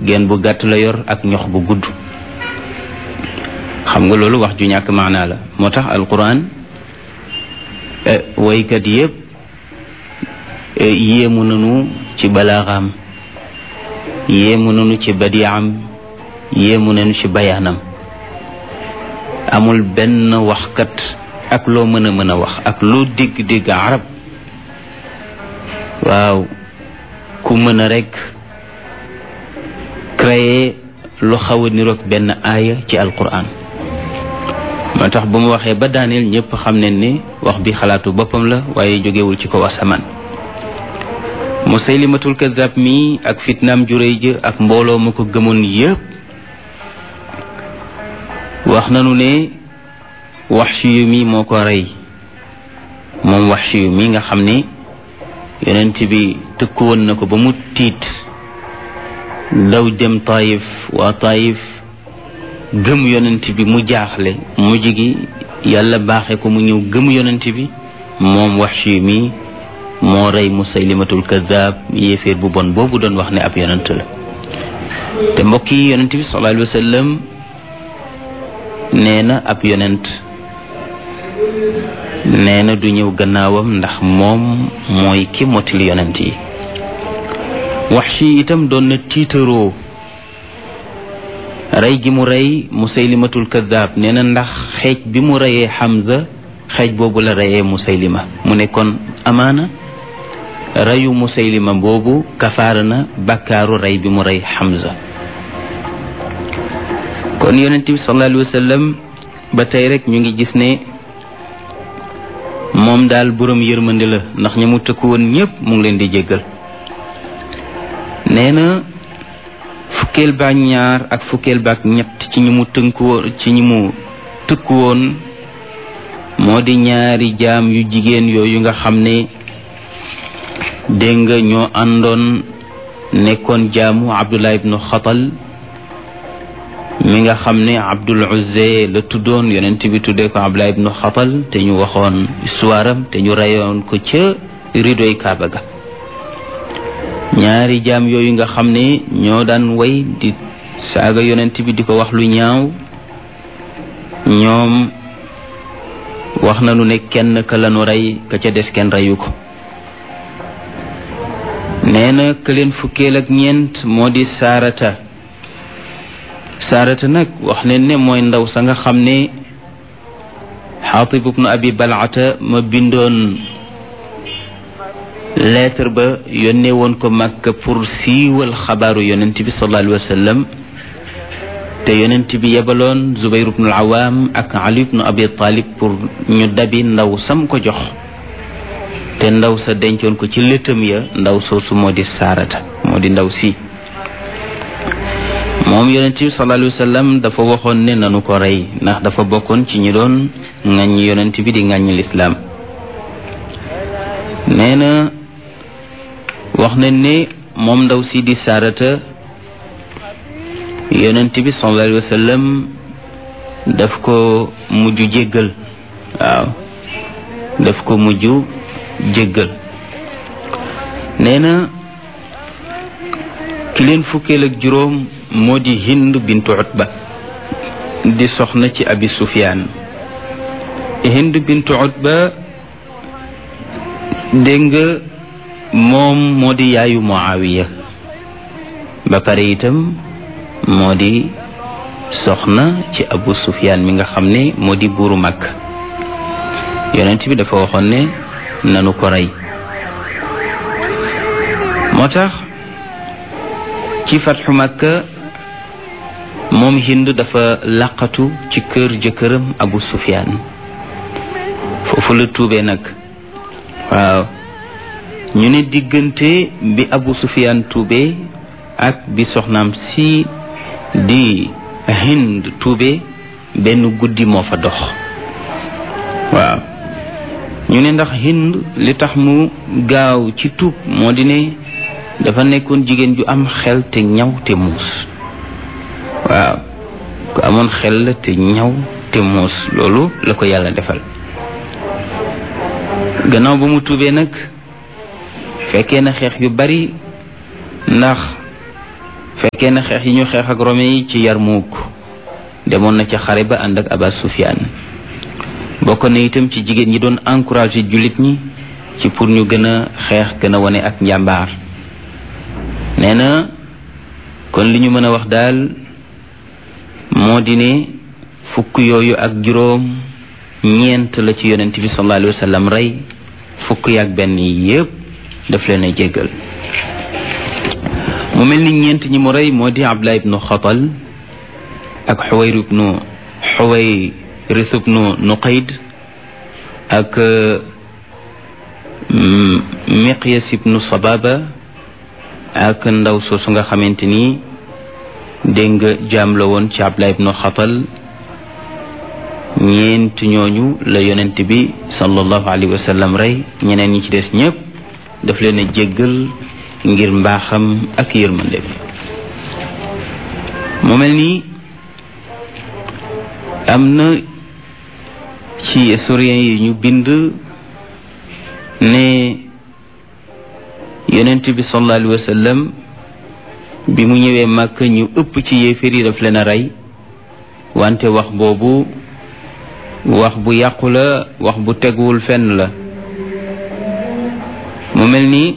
geen bu gàtt la yor ak ñox bu gudd. xam nga loolu wax ju ñàkk maanaa la moo tax alquran waykat yépp yéemu nanu ci balaaxam yéemu nanu ci badiam yéemu nanu ci bayaanam. amul benn waxkat ak loo mën a wax ak loo dégg arab waaw ku mën a rekk créer lu xaw a niroog benn aaya ci alquran. moo tax bu mu waxee ba daaneel ñëpp xam ne ni wax bi xalaatu boppam la waaye jógewul ci kaw asamaan. Musaylimatul Kaddaab mi ak fitnaam ju réy ja ak mbooloo ma ko gëmoon yépp wax nanu ne Wahshi mi moo ko rey moom Wahshi mi nga xam ne yonent bi tëkku woon na ko ba mu tiit daw dem Taayif waa Taayif gëm yonent bi mu jaaxle mujj gi yàlla baaxe ko mu ñëw gëm yonent bi moom Wahshi mi moo rey Musaylimatul Kaddaab yéeféer bu bon boobu doon wax ne ab yonent la. te mbokk yi yonent bi sallallahu alayhi wa sallam nee na ab yonent nee na du ñëw gannaawam ndax moom mooy ki mottali yonent yi. Wahshi itam doon na tiitaroo rey gi mu rey Musaylimatul Kaddaab nee na ndax xeej bi mu reyee Hamza xeej boobu la reyee Musaylima mu ne kon amaana reyu Musaylima boobu kafaara na bakkaaru rey bi mu rey Hamza. kon yonent bi sallallahu alayhi wa sallam ba tey rek ñu ngi gis ne moom daal boroom yërmande la ndax ña mu tëkku woon ñépp mu ngi leen di jéggal. nee na fukkeel baak ñaar ak fukkeel baak ñett ci ñi mu tëkku woon moo di ñaari jaam yu jigéen yooyu nga xam ne dégg nga ñoo àndoon nekkoon jaamu Abdullah ibnu Xatal mi nga xam ne Abdul Uzza la tuddoon yonent bi tuddee ko Abdullah ibnu Xatal te ñu waxoon histoire am te ñu reyoon ko ca ridoy Kaaba ga. ñaari jaam yooyu nga xam ne ñoo daan way di saaga yonent bi di ko wax lu ñaaw ñoom wax nañu ne kenn ka lañu rey ka ca des kenn reyu ko. nee na ka leen fukkeel ak ñeent moo di Saarata nag wax ne ne mooy ndaw sa nga xam ne Xaatib ibnu Abi Balata ma bindoon lettre ba yónnee woon ko Makka pour siiwal xabaaru yonent bi sallallahu alayhi wa sallam te yonent bi yebaloon Zubayr ibnu al-Awaam ak Ali ibnu Abi Talib pour ñu dabi ndaw sam ko jox te ndaw sa dencoon ko ci lëtëm ya ndaw soosu moo di Saarata moo di ndaw si. moom yonent bi sallallahu alayhi wa sallam dafa waxoon ne nanu ko rey ndax dafa bokkoon ci ñi doon ŋàññi yonent bi di ŋàññi lislaam. nee na wax nañ ne moom ndaw si di Saarata yonent bi sallallahu alayhi wa sallam daf ko mujj jéggal waaw daf ko mujj jéggal. nee na ki leen fukkeel ak juróom moo di Hind bintu Utba di soxna ci Abi Sufyaan. Hind bintu Utba dégg nga moom moo di yaayu Muawiya ba pare itam moo di soxna ci Abu Sufyaan mi nga xam ne moo di buuru Makka. yonent bi dafa waxoon ne nanu ko rey. moo tax ci fatxu Makka moom Hind dafa laqatu ci kër jëkkëram Abu Sufyaan foofu la tuubee nag. waaw ñu ne diggante bi Abu Sufyaan tuubee ak bi soxnaam si di Hind tuubee benn guddi moo fa dox. waaw ñu ne ndax Hind li tax mu gaaw ci tuub moo di ne dafa nekkoon jigéen ju am xel te ñaw te muus. waaw ku amoon xel la te ñaw te muus loolu la ko yàlla defal. gannaaw ba mu tuubee nag fekkee na xeex yu bari ndax fekkee na xeex yi ñu xeex ak Rome yi ci Yarmuk demoon na ca xare ba ànd ak Aba Sufyaan bokk na itam ci jigéen ñi doon encouragé jullit ñi ci pour ñu gën a xeex gën a wane ak njàmbaar. nee na kon li ñu mën a wax daal moo di ne fukk yooyu ak juróom ñeent la ci yonent bi sallallahu alayhi wa sallam rey fukk yi ak benn yi yépp daf leen a jéggal. mu mel ni ñeent ñi mu rey moo di Abdullah ibnu Xatal ak Xuwayrith ibnu Nuqayd ak Miqyas ibnu Sababa ak ndaw soosu nga xamante ni dégg nga jaam la woon ci Abdullah ibnu Xatal. ñeent ñooñu la yonent bi sallallahu alayhi wa sallam rey ñeneen ñi ci des ñépp daf leen a jéggal ngir mbaaxam ak yërmande bi. mu mel ni am na ci historiens yi ñu bind ne yonent bi sallallahu alayhi wa sallam bi mu ñëwee Makka ñu ëpp ci yéeféer yi daf leen a rey wante wax boobu wax bu yàqu la wax bu teguwul fenn la. mu mel ni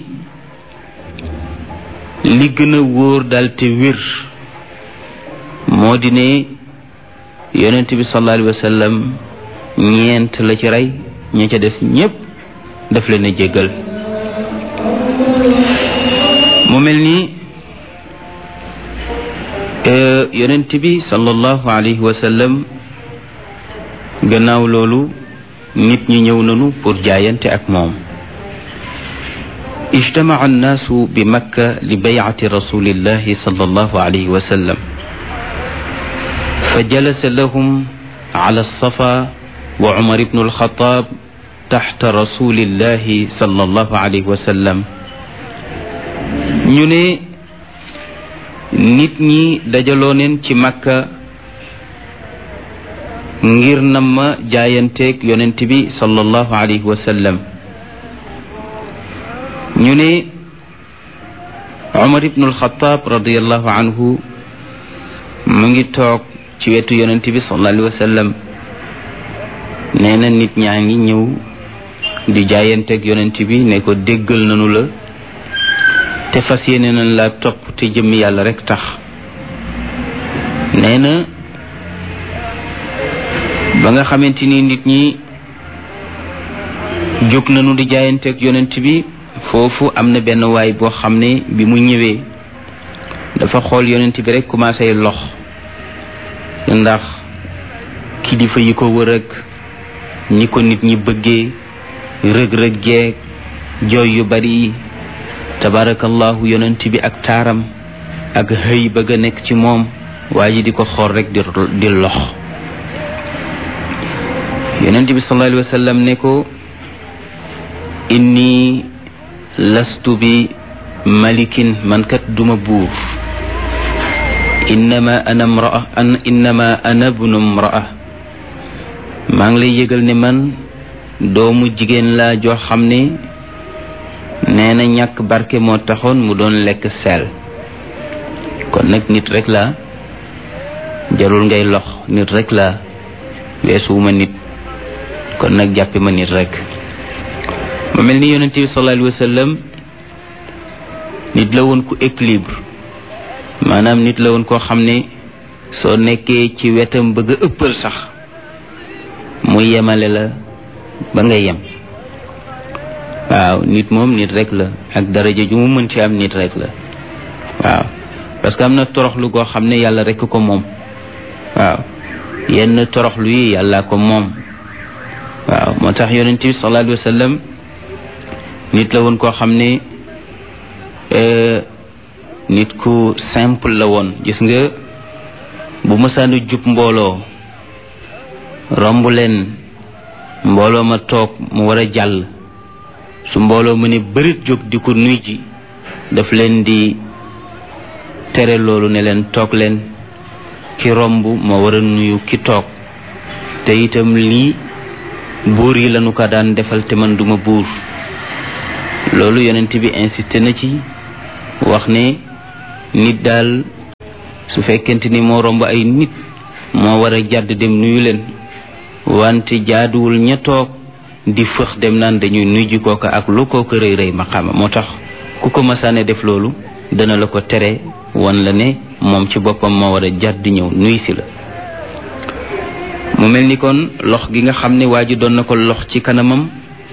li gën a wóor dal te wér moo di ne yonent bi sallallahu alayhi wa sallam ñeent la ci rey ña ca des ñépp daf leen a jéggal. mu mel ni yonent bi sallallahu alayhi wa sallam gannaaw loolu nit ñi ñëw nañu pour jaayante ak moom. ijtamaca annaasu bi makka li baycati rasulillahi sallallahu alayhi wa sallam fa jalasa lahum ala alsafa wa Umar ibnu alxataab taxta rasulillahi sallallahu alayhi wa sallam. ñu ne nit ñi dajaloo neen ci makka ngir nam ma jaayanteeg yonent bi sallallahu alayhi wa sallam. ñu ne Umar ibnu alxataab radiallahu anhu mu ngi toog ci wetu yonent bi sallallahu alayhi wa sallam. nee na nit ñaa ngi ñëw di jaayanteeg yonent bi ne ko déggal nanu la te fas yéene nañ la topp te jëmmi yàlla rek tax. nee na ba nga xamante ni nit ñi jóg nañu di jaayanteeg yonent bi foofu am na benn waay boo xam ne bi mu ñëwee dafa xool yonent bi rek commencé lox ndax kilifa yi ko wër ak ñi ko nit ñi bëggee rëg-rëg geeg jooy yu bari tabarakallahu yonent bi ak taaram ak xëy bëgg a nekk ci moom waa ji di ko xool rek di lox. yonent bi sallallahu alayhi wa sallam ne ko inni lastu bi malikin man kat duma buur innama ana ibnu imraa maa ngi lay yëgal ne man doomu jigéen laa joo xam ne nee na ñàkk barke moo taxoon mu doon lekk seel kon nag nit rek la jarul ngay lox nit rek la weesuwuma nit kon nag jàppe ma nit rek. ma mel ni yonent bi sallallahu alayhi wa sallam nit la woon ku équilibre maanaam nit la woon koo xam ne soo nekkee ci wetam bëgg a ëppal sax mu yemale la ba nga yem. waaw nit moom nit rek la ak daraja ju mu mën ci am nit rek la waaw parce que am na toroxlu goo xam ne yàlla rek ko moom. waaw yenn toroxlu yi yàlla ko moom. waaw moo tax yonent bi sallallahu alayhi wa sallam nit la woon koo xam ne nit ku simple la woon. gis nga bu mësaanu jub mbooloo romb leen mbooloo ma toog mu war a jàll su mbooloo mu ne bërit jóg di ko nuy ji daf leen di tere loolu ne leen toog leen ki romb moo war a nuyu ki toog te itam lii buur yi lañu ko daan defal te man duma buur. loolu yonent bi insisté na ci wax ne nit daal su fekkente ni moo romb ay nit moo war a jàdd dem nuyu leen wante jaaduwul ña toog di fëx dem naan dañuy nuy ji kooka ak lu kooka rëy rëy maqaama moo tax ku ko masaane def loolu dana la ko tere wan la ne moom ci boppam moo war a jàdd ñëw nuy si la mu mel ni kon lox gi nga xam ne waa ji doon na ko lox ci kanamam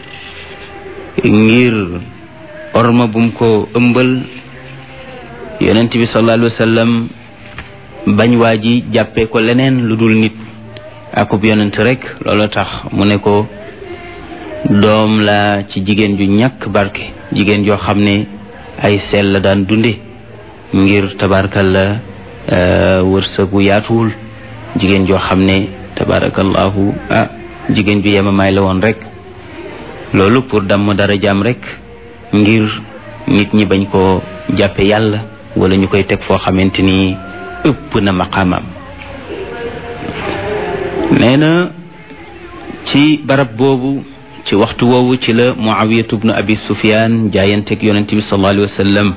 ngir orma bum ko ëmbal yonent bi sallallahu alayhi wa sallam bañ waa ji jàppee ko leneen lu dul nit akub yonent rek loolu tax mu ne ko doom la ci jigéen ju ñàkk barke jigéen joo xam ne ay seel la daan dunde ngir tabarakalla wërsëgu yaatuwul jigéen joo xam ne tabarakallahu jigéen ju yemamaay la woon rek loolu pour damm dara jaam rek ngir nit ñi bañ koo jàppe yàlla wala ñu koy teg foo xamante ni ëpp na maqaamam nee na ci barab boobu ci waxtu woowu ci la Muawiyatu bnu Abi Sufyaan jaayanteeg yonent bi sallallahu alayhi wa sallam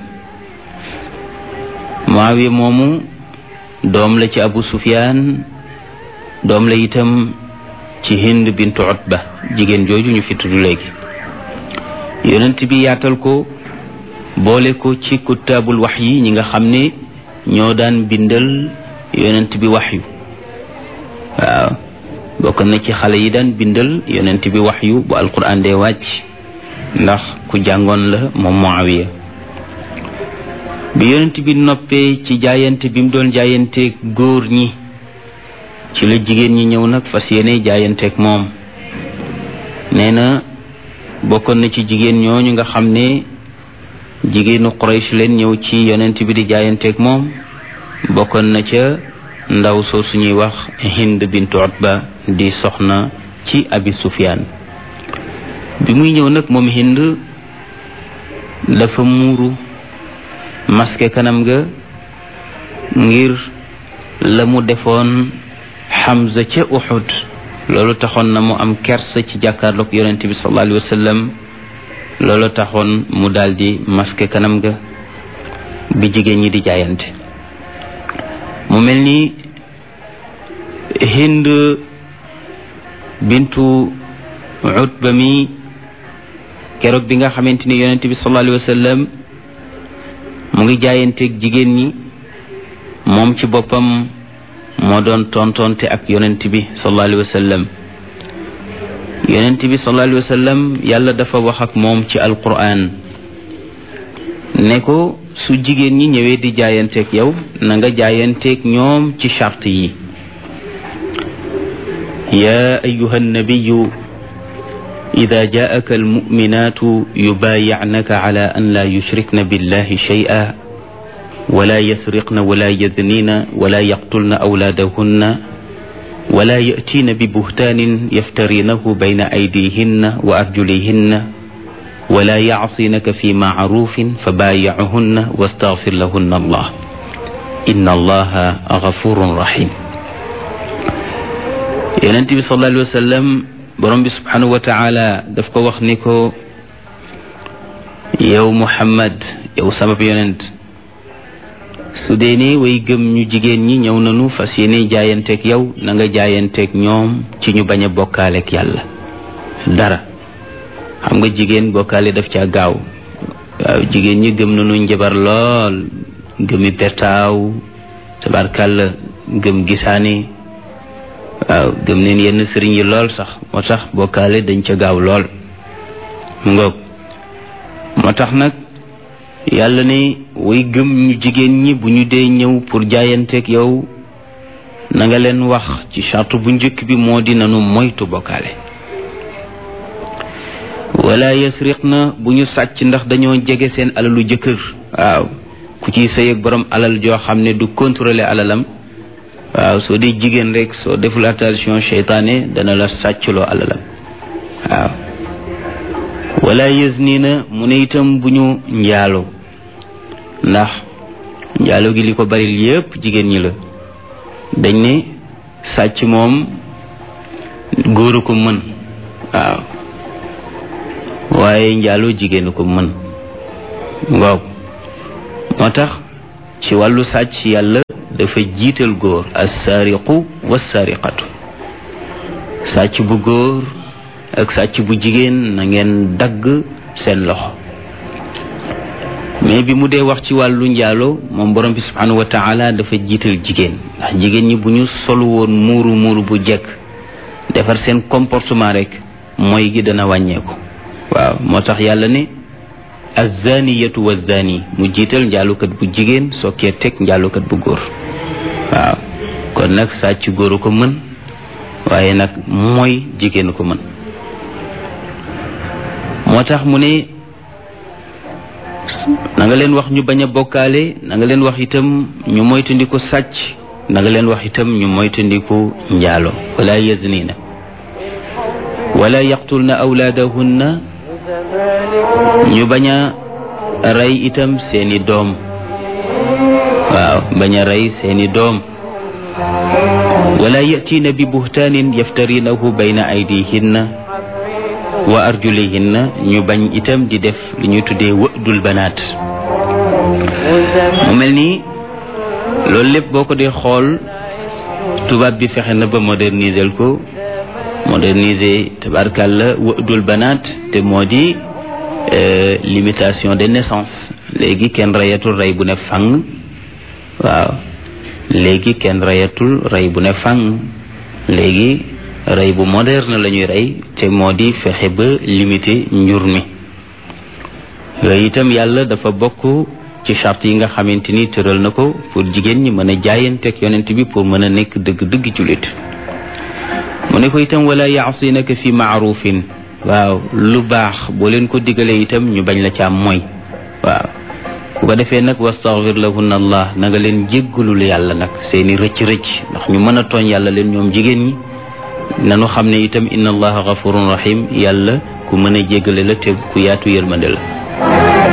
Muawiya moomu doom la ci Abu Sufyaan doom la itam ci Hind bintu Utba jigéen jooju ñu fi tudd léegi yonent bi yaatal ko boole ko ci kuttaabul wax yi ñi nga xam ne ñoo daan bindal yonent bi waxyu waaw bokk na ci xale yi daan bindal yonent bi waxyu bu alquran dee wàcc ndax ku jàngoon la moom Muawiya bi yonent bi noppee ci jaayante bi mu doon jaayanteeg góor ñi ci la jigéen ñi ñëw nag fas yéene jaayanteeg moom nee na bokkoon na ci jigéen ñooñu nga xam ne jigéenu Quraysh leen ñëw ci yonent bi di jaayanteeg moom bokkoon na ca ndaw soo suñuy wax Hind bintu Utba di soxna ci Abi Sufyaan bi muy ñëw nag moom Hind dafa muuru maske kanam ga ngir la mu defoon Hamza ca Uhud loolu taxoon na mu am kersa ci jàkkaarloog yonent bi sallallahu alayhi wa sallam loolu taxoon mu daldi maske kanam ga bi jigéen ñi di jaayante mu mel ni Hind bintu Utba mi keroog bi nga xamante ni yonent bi sallallahu alayhi wa sallam mu ngi jaayanteeg jigéen ñi moom ci boppam moo doon tontonte ak yonent bi sallallahu alayhi wa sallam yonent bi sallallahu alayhi wa sallam yàlla dafa wax ak moom ci alquran ne ko su jigéen ñi ñëwee di jaayanteeg yow na nga jaayanteeg ñoom ci charte yi ya ayuha nabiyu ida jaaka almuminatu yubaayicnaka ala an la yushrikna billahi shay'a wala yasriqna wala yadnina wala yaqtulna awlaadahunna ولا يأتين ببهتان يفترينه بين أيديهن وأرجلهن ولا يعصينك في معروف فبايعهن واستغفر لهن الله إن الله غفور رحيم Yonent bi sallallahu alayhi wa sallam borom bi subhanahu wa taala daf ko wax ni ko yow Muhammad yow sama yonent su dee ne way gëm ñu jigéen ñi ñëw nañu fas yéene jaayanteeg yow na nga jaayanteeg ñoom ci ñu bañ a bokkaaleeg yàlla dara xam nga jigéen bokkaale daf caa gaaw waaw jigéen ñi gëm nañu njabar lool gëmi pertaaw tabarkàlla gëm gisaane waaw gëm neen yenn sëriñ yi lool sax moo tax bokkaale dañ ca gaaw lool mu ngoog moo tax nag yàlla ne way gëm ñu jigéen ñi bu ñu dee ñëw pour jaayanteeg yow na nga leen wax ci charte bu njëkk bi moo di nanu moytu bokkaale wala yasriqna bu ñu sàcc ndax dañoo jege seen alalu jëkkër waaw ku ciy sëy ak borom alal joo xam ne du contrôler alalam waaw soo dee jigéen rek soo deful attention seytaane dana la sàccloo alalam waaw wala yaznina mu ne itam bu ñu njaaloo ndax njaaloo gi li ko bari yépp jigéen ñi la dañ ne sàcc moom góor a ko mën waaw waaye njaaloo jigéen a ko mën ngoog moo tax ci wàllu sàcc yàlla dafa jiital góor as-saariqu was-saariqatu sàcc bu góor ak sàcc bu jigéen na ngeen dagg seen loxo mais bi mu dee wax ci wàllu njaalo moom borom bi subhanahu wa taala dafa jiital jigéen ndax jigéen ñi bu ñu solu woon muuru bu jekk defar seen comportement rek mooy gi dana wàññeeku waaw moo tax yàlla ne az-zaaniyatu waz-zaani mu jiital njaalukat bu jigéen sookee teg njaalukat bu góor waaw kon nag sàcc góoru ko mën waaye nag mooy jigéenu ko mën moo tax mu ne na nga leen wax ñu bañ a bokkaale na nga leen wax itam ñu moytandiku sàcc na nga leen wax itam ñu moytandiku njaalo wala yaznina wala yaqtulna awlaadahunna ñu bañ a rey itam seeni doom waaw bañ a rey seeni doom wala yatiina bi buhtaanin yaftarinahu bayna aydihinna wa arjulihinna ñu bañ itam di def li ñuy tuddee wëdul banaat mu mel ni loolu lépp boo ko dee xool tubaab bi fexe na ba moderniser ko tabarkàlla wëdul banaat te moo di limitation des naissances léegi kenn reyatul rey bu ne fang waaw léegi kenn reyatul rey bu ne fang léegi rey bu moderne la ñuy rey te moo di fexe ba limiter njur mi yooyu itam yàlla dafa bokk ci charte yi nga xamante ni tëral na ko pour jigéen ñi mën a jaayanteeg yonent bi pour mën a nekk dëgg-dëgg jullit mu ne ko itam wala yaasinaka fi maarufin waaw lu baax boo leen ko digalee itam ñu bañ la ca am mooy waaw bu ko defee nag wastaghfir lahunna allah na nga leen jéggalul yàlla nag seeni rëcc-rëcc ndax ñu mën a tooñ yàlla leen ñoom jigéen ñi nanu xam ne itam inna allaha ghafurun rahim yàlla ku mën a jéggale la te ku yaatu yërmande la